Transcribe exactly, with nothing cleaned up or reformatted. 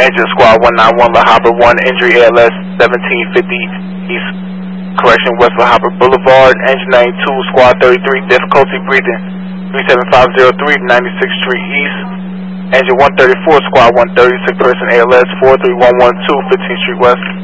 Engine Squad one nine one, La Habra one, injury A L S seventeen fifty East, correction, West La Habra Boulevard. Engine ninety-two, Squad thirty-three, difficulty breathing, three seven five zero three, ninety-sixth Street East. Engine one thirty-four, Squad one thirty, sick person A L S four three one one two, fifteenth Street West.